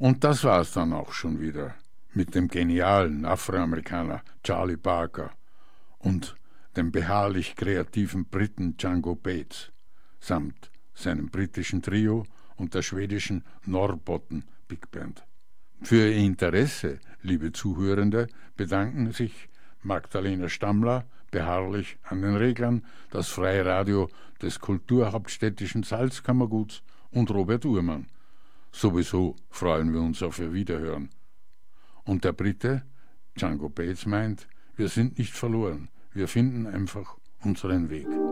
Und das war's dann auch schon wieder mit dem genialen Afroamerikaner Charlie Parker und dem beharrlich kreativen Briten Django Bates samt seinem britischen Trio und der schwedischen Norrbotten Big Band. Für Ihr Interesse, liebe Zuhörende, bedanken sich Magdalena Stammler beharrlich an den Reglern, das Freie Radio des Kulturhauptstädtischen Salzkammerguts und Robert Uhrmann. Sowieso freuen wir uns auf Ihr Wiederhören. Und der Brite, Django Bates, meint, wir sind nicht verloren, wir finden einfach unseren Weg.